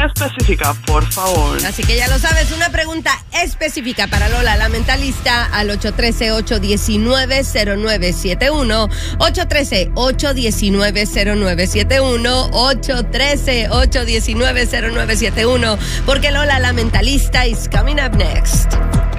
específica, por favor. Así que ya lo sabes, una pregunta específica para Lola, la mentalista, al 813-819-0971. 813-819-0971. 813-819-0971. Porque Lola, la mentalista, is coming up next.